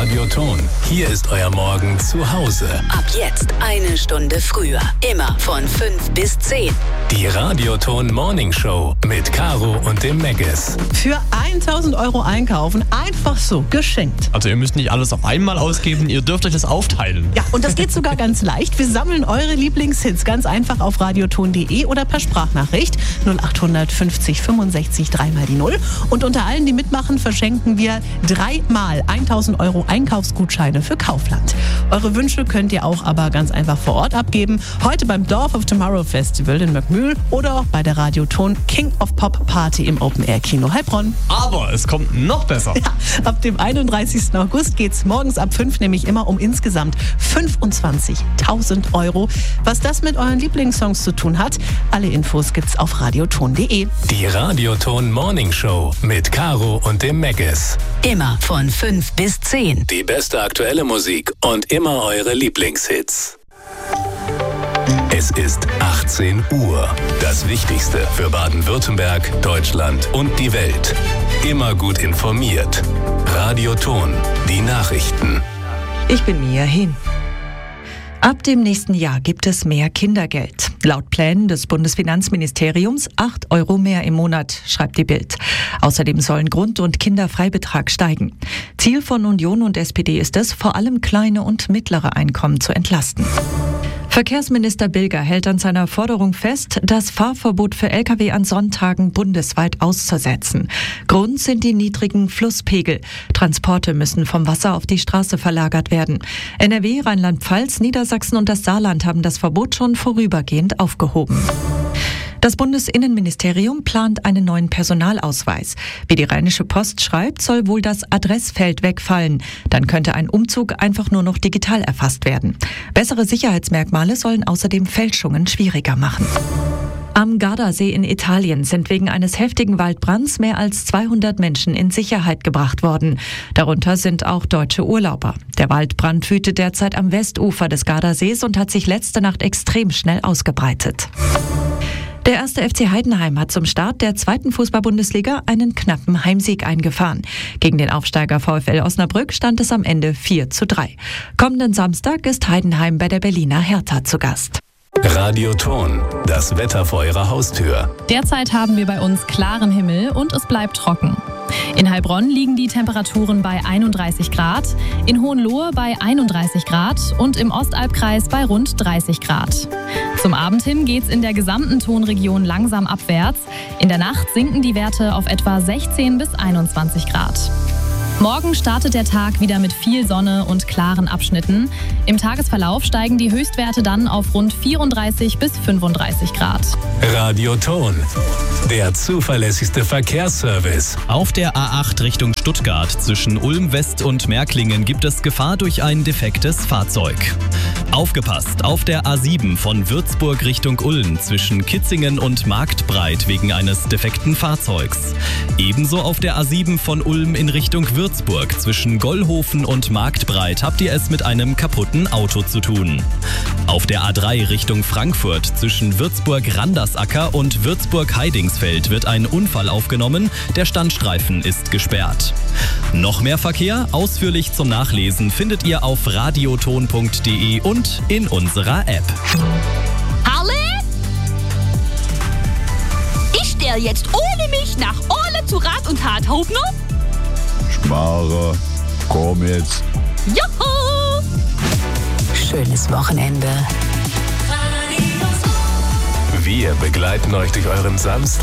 Radioton. Hier ist euer Morgen zu Hause. Ab jetzt 1 Stunde früher. Immer von 5 bis 10. Die Radioton Morning Show mit Caro und dem Megas. Für 1.000 € einkaufen, einfach so, geschenkt. Also ihr müsst nicht alles auf einmal ausgeben, ihr dürft euch das aufteilen. Ja, und das geht sogar ganz leicht. Wir sammeln eure Lieblingshits ganz einfach auf radioton.de oder per Sprachnachricht 0800 50 65 3 mal die 0. Und unter allen, die mitmachen, verschenken wir 3-mal 1.000 € Einkaufsgutscheine für Kaufland. Eure Wünsche könnt ihr auch aber ganz einfach vor Ort abgeben. Heute beim Dorf of Tomorrow Festival in Möckmühl oder auch bei der Radioton King of Pop Party im Open Air Kino Heilbronn. Aber es kommt noch besser. Ja, ab dem 31. August geht's morgens ab 5 nämlich immer um insgesamt 25.000 €. Was das mit euren Lieblingssongs zu tun hat, alle Infos gibt's auf radioton.de. Die Radioton Morning Show mit Caro und dem Megas. Immer von 5 bis 10. Die beste aktuelle Musik und immer eure Lieblingshits. Es ist 18 Uhr. Das Wichtigste für Baden-Württemberg, Deutschland und die Welt. Immer gut informiert. Radioton, die Nachrichten. Ich bin Mia Hin. Ab dem nächsten Jahr gibt es mehr Kindergeld. Laut Plänen des Bundesfinanzministeriums 8 € mehr im Monat, schreibt die Bild. Außerdem sollen Grund- und Kinderfreibetrag steigen. Ziel von Union und SPD ist es, vor allem kleine und mittlere Einkommen zu entlasten. Verkehrsminister Bilger hält an seiner Forderung fest, das Fahrverbot für Lkw an Sonntagen bundesweit auszusetzen. Grund sind die niedrigen Flusspegel. Transporte müssen vom Wasser auf die Straße verlagert werden. NRW, Rheinland-Pfalz, Niedersachsen und das Saarland haben das Verbot schon vorübergehend aufgehoben. Das Bundesinnenministerium plant einen neuen Personalausweis. Wie die Rheinische Post schreibt, soll wohl das Adressfeld wegfallen. Dann könnte ein Umzug einfach nur noch digital erfasst werden. Bessere Sicherheitsmerkmale sollen außerdem Fälschungen schwieriger machen. Am Gardasee in Italien sind wegen eines heftigen Waldbrands mehr als 200 Menschen in Sicherheit gebracht worden. Darunter sind auch deutsche Urlauber. Der Waldbrand wütet derzeit am Westufer des Gardasees und hat sich letzte Nacht extrem schnell ausgebreitet. Der 1. FC Heidenheim hat zum Start der 2. Fußball-Bundesliga einen knappen Heimsieg eingefahren. Gegen den Aufsteiger VfL Osnabrück stand es am Ende 4:3. Kommenden Samstag ist Heidenheim bei der Berliner Hertha zu Gast. Radioton, das Wetter vor eurer Haustür. Derzeit haben wir bei uns klaren Himmel und es bleibt trocken. In Heilbronn liegen die Temperaturen bei 31 Grad, in Hohenlohe bei 31 Grad und im Ostalbkreis bei rund 30 Grad. Zum Abend hin geht's in der gesamten Tonregion langsam abwärts. In der Nacht sinken die Werte auf etwa 16 bis 21 Grad. Morgen startet der Tag wieder mit viel Sonne und klaren Abschnitten. Im Tagesverlauf steigen die Höchstwerte dann auf rund 34 bis 35 Grad. Radioton, der zuverlässigste Verkehrsservice. Auf der A8 Richtung Stuttgart zwischen Ulm West und Märklingen gibt es Gefahr durch ein defektes Fahrzeug. Aufgepasst, auf der A7 von Würzburg Richtung Ulm zwischen Kitzingen und Marktbreit wegen eines defekten Fahrzeugs. Ebenso auf der A7 von Ulm in Richtung Würzburg zwischen Gollhofen und Marktbreit habt ihr es mit einem kaputten Auto zu tun. Auf der A3 Richtung Frankfurt zwischen Würzburg-Randersacker und Würzburg-Heidingsfeld wird ein Unfall aufgenommen. Der Standstreifen ist gesperrt. Noch mehr Verkehr, ausführlich zum Nachlesen, findet ihr auf radioton.de und in unserer App. Harle? Ich stelle jetzt ohne mich nach Ole zu Rat und Tat. Hofner? Schmarre, komm jetzt. Juhu! Schönes Wochenende. Wir begleiten euch durch euren Samstag.